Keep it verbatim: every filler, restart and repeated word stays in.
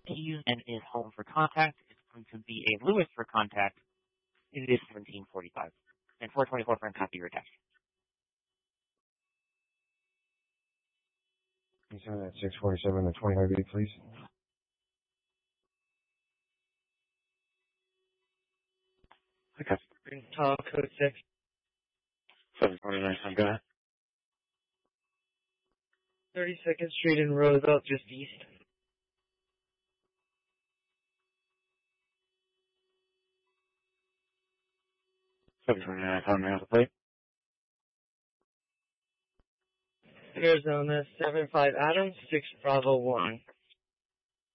Keys and is home for contact. It's going to be a Lewis for contact. It is seventeen forty-five. And four twenty-four for uncopy your text. Can you send that six forty-seven to twenty heartbeat, please? Okay. Tall code six. seven twenty-nine, I'm good. thirty-second Street in Roosevelt, just east. seven twenty-nine, phone me off the plate. Arizona, seven five Adams, six Bravo one.